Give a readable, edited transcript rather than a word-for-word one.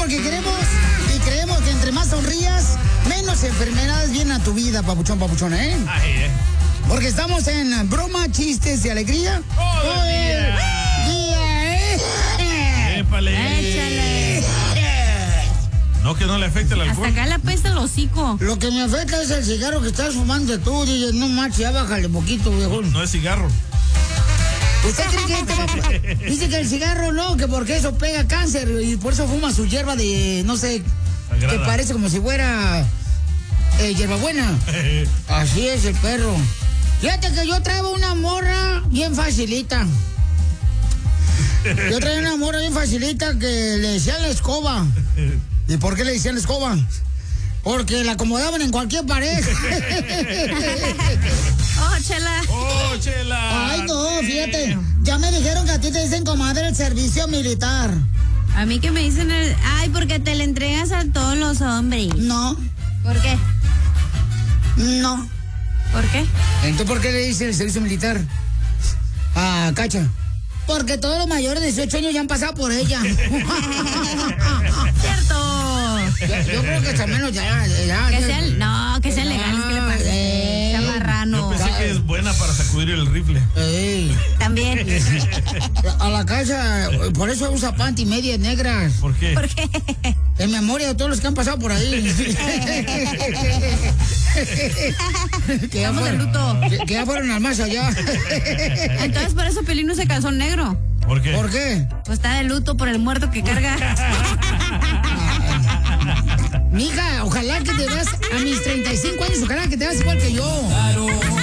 porque queremos y creemos que entre más sonrías, menos enfermedades vienen a tu vida, papuchón, ¿eh? Ay, Porque estamos en broma, chistes y alegría. Todo el día, ¿eh? Épale. No, que no le afecte el alcohol. Hasta acá le apesta el hocico. Lo que me afecta es el cigarro que estás fumando tú, DJ. No manches, ya bájale poquito, viejo. No es cigarro. ¿Usted cree que dice que el cigarro no, que porque eso pega cáncer y por eso fuma su hierba de, no sé, Sagrada. que parece como si fuera hierbabuena? Así es el perro. Fíjate que yo traigo una morra bien facilita. Yo traía una morra bien facilita que le decían la escoba. ¿Y por qué le decían la escoba? Porque la acomodaban en cualquier pared. Oh, Chela. ¡Oh, Chela! Ay, no, fíjate. Ya me dijeron que a ti te dicen comadre el servicio militar. A mí que me dicen ay, porque te le entregas a todos los hombres. No, ¿Por qué? no. ¿Por qué? Entonces, ¿por qué le dicen el servicio militar a Cacha? Porque todos los mayores de 18 años ya han pasado por ella. ¡Cierto! Yo creo que al menos ya. Que sean, no, que sean legales, que le pasa. Sea Yo marrano. pensé que es buena para sacudir el rifle. También. A la Cacha, por eso usa panty medias negras. ¿Por qué? ¿Por qué? En memoria de todos los que han pasado por ahí. Que ya Estamos de luto. que ya fueron al más allá. Entonces, por eso Pelín usa calzón negro. ¿Por qué? ¿Por qué? Pues está de luto por el muerto que carga. Mija, ojalá que te veas a mis 35 años, ojalá que te veas igual que yo.